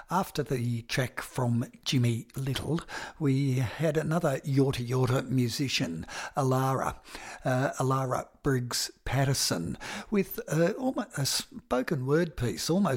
After the track from Jimmy Little, we had another Yorta Yorta musician, Alara Briggs Patterson, with almost a spoken word piece, almost